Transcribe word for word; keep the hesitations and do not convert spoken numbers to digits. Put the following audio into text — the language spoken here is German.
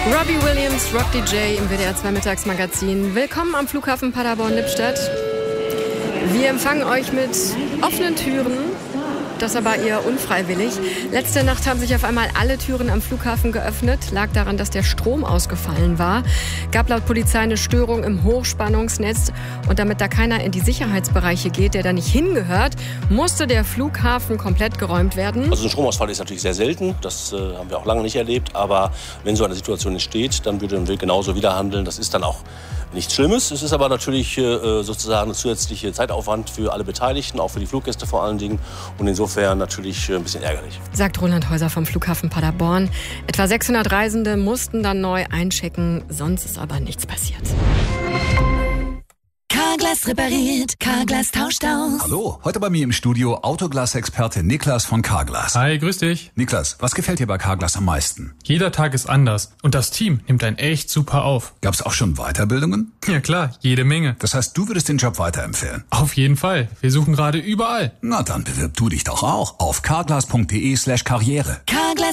Robbie Williams, Rock D J im W D R zwei Mittagsmagazin. Willkommen am Flughafen Paderborn-Lippstadt. Wir empfangen euch mit offenen Türen, das aber eher unfreiwillig. Letzte Nacht haben sich auf einmal alle Türen am Flughafen geöffnet. Lag daran, dass der Strom ausgefallen war. Gab laut Polizei eine Störung im Hochspannungsnetz. Und damit da keiner in die Sicherheitsbereiche geht, der da nicht hingehört, musste der Flughafen komplett geräumt werden. Also ein Stromausfall ist natürlich sehr selten. Das äh, haben wir auch lange nicht erlebt. Aber wenn so eine Situation entsteht, dann würde man genauso wieder handeln. Das ist dann auch nichts Schlimmes. Es ist aber natürlich äh, sozusagen ein zusätzlicher Zeitaufwand für alle Beteiligten, auch für die Fluggäste vor allen Dingen. Und insofern natürlich äh, ein bisschen ärgerlich. Sagt Roland Häuser vom Flughafen Paderborn. Etwa sechshundert Reisende mussten dann neu einchecken. Sonst ist aber nichts passiert. Carglass repariert, Carglass tauscht aus. Hallo, heute bei mir im Studio Autoglas-Experte Niklas von Carglass. Hi, grüß dich. Niklas, was gefällt dir bei Carglass am meisten? Jeder Tag ist anders und das Team nimmt einen echt super auf. Gab's auch schon Weiterbildungen? Ja klar, jede Menge. Das heißt, du würdest den Job weiterempfehlen? Auf jeden Fall. Wir suchen gerade überall. Na dann bewirb du dich doch auch auf carglass punkt de slash karriere. Carglass